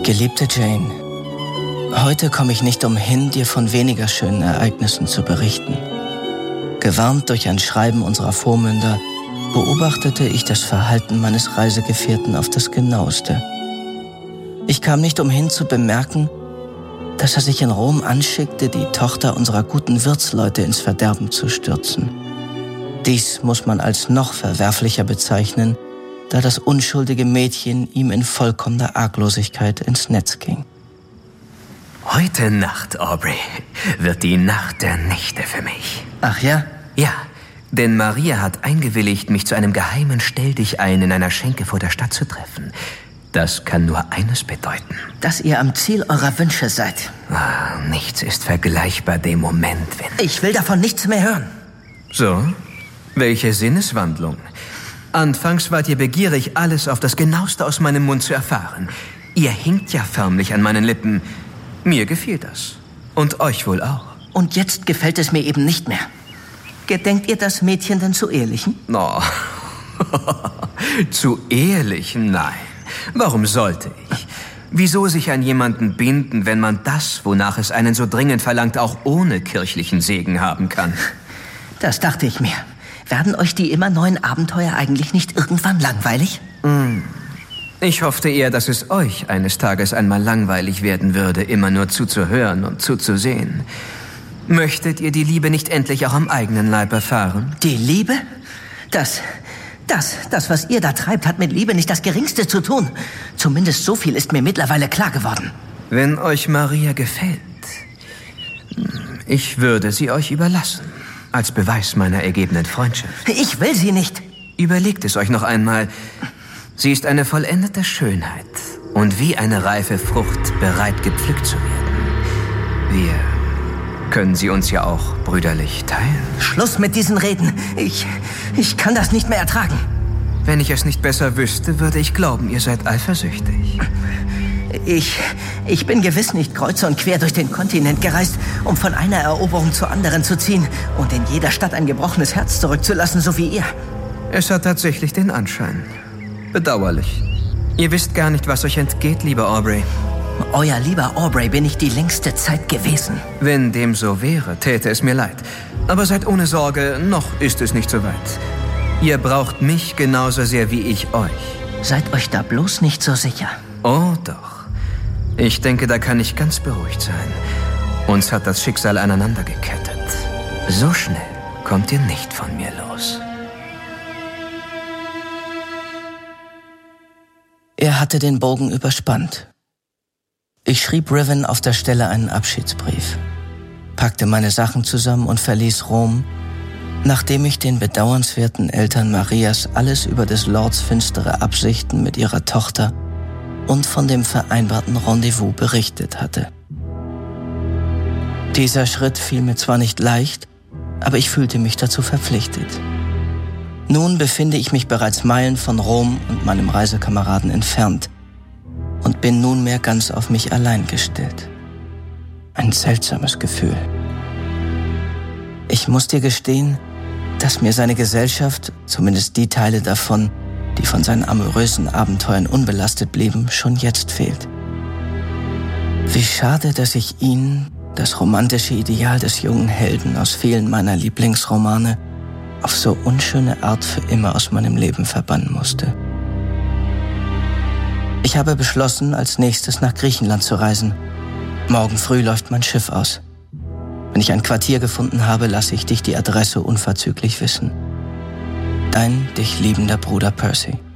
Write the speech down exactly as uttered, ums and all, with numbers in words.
Geliebte Jane, heute komme ich nicht umhin, dir von weniger schönen Ereignissen zu berichten. Gewarnt durch ein Schreiben unserer Vormünder, beobachtete ich das Verhalten meines Reisegefährten auf das Genaueste. Ich kam nicht umhin zu bemerken, dass er sich in Rom anschickte, die Tochter unserer guten Wirtsleute ins Verderben zu stürzen. Dies muss man als noch verwerflicher bezeichnen, da das unschuldige Mädchen ihm in vollkommener Arglosigkeit ins Netz ging. Heute Nacht, Aubrey, wird die Nacht der Nächte für mich. Ach ja? Ja, denn Maria hat eingewilligt, mich zu einem geheimen Stelldichein in einer Schenke vor der Stadt zu treffen. Das kann nur eines bedeuten. Dass ihr am Ziel eurer Wünsche seid. Ah, nichts ist vergleichbar dem Moment, wenn... Ich will davon nichts mehr hören. So? Welche Sinneswandlung? Anfangs wart ihr begierig, alles auf das Genaueste aus meinem Mund zu erfahren. Ihr hinkt ja förmlich an meinen Lippen. Mir gefiel das. Und euch wohl auch. Und jetzt gefällt es mir eben nicht mehr. Gedenkt ihr das Mädchen denn zu ehelichen? Oh. Zu ehelichen? Nein. Warum sollte ich? Wieso sich an jemanden binden, wenn man das, wonach es einen so dringend verlangt, auch ohne kirchlichen Segen haben kann? Das dachte ich mir. Werden euch die immer neuen Abenteuer eigentlich nicht irgendwann langweilig? Mm. Ich hoffte eher, dass es euch eines Tages einmal langweilig werden würde, immer nur zuzuhören und zuzusehen. Möchtet ihr die Liebe nicht endlich auch am eigenen Leib erfahren? Die Liebe? Das, das, das, was ihr da treibt, hat mit Liebe nicht das Geringste zu tun. Zumindest so viel ist mir mittlerweile klar geworden. Wenn euch Maria gefällt, ich würde sie euch überlassen. Als Beweis meiner ergebenen Freundschaft. Ich will sie nicht. Überlegt es euch noch einmal. Sie ist eine vollendete Schönheit und wie eine reife Frucht bereit, gepflückt zu werden. Wir können sie uns ja auch brüderlich teilen. Schluss mit diesen Reden. Ich, ich kann das nicht mehr ertragen. Wenn ich es nicht besser wüsste, würde ich glauben, ihr seid eifersüchtig. Ich, ich bin gewiss nicht kreuz und quer durch den Kontinent gereist, um von einer Eroberung zur anderen zu ziehen und in jeder Stadt ein gebrochenes Herz zurückzulassen, so wie ihr. Es hat tatsächlich den Anschein. Bedauerlich. Ihr wisst gar nicht, was euch entgeht, lieber Aubrey. Euer lieber Aubrey bin ich die längste Zeit gewesen. Wenn dem so wäre, täte es mir leid. Aber seid ohne Sorge, noch ist es nicht so weit. Ihr braucht mich genauso sehr wie ich euch. Seid euch da bloß nicht so sicher. Oh, doch. Ich denke, da kann ich ganz beruhigt sein. Uns hat das Schicksal aneinander gekettet. So schnell kommt ihr nicht von mir los. Er hatte den Bogen überspannt. Ich schrieb Riven auf der Stelle einen Abschiedsbrief, packte meine Sachen zusammen und verließ Rom, nachdem ich den bedauernswerten Eltern Marias alles über des Lords finstere Absichten mit ihrer Tochter und von dem vereinbarten Rendezvous berichtet hatte. Dieser Schritt fiel mir zwar nicht leicht, aber ich fühlte mich dazu verpflichtet. Nun befinde ich mich bereits Meilen von Rom und meinem Reisekameraden entfernt und bin nunmehr ganz auf mich allein gestellt. Ein seltsames Gefühl. Ich muss dir gestehen, dass mir seine Gesellschaft, zumindest die Teile davon, die von seinen amorösen Abenteuern unbelastet blieben, schon jetzt fehlt. Wie schade, dass ich ihn, das romantische Ideal des jungen Helden aus vielen meiner Lieblingsromane, auf so unschöne Art für immer aus meinem Leben verbannen musste. Ich habe beschlossen, als nächstes nach Griechenland zu reisen. Morgen früh läuft mein Schiff aus. Wenn ich ein Quartier gefunden habe, lasse ich dich die Adresse unverzüglich wissen. Dein dich liebender Bruder Percy.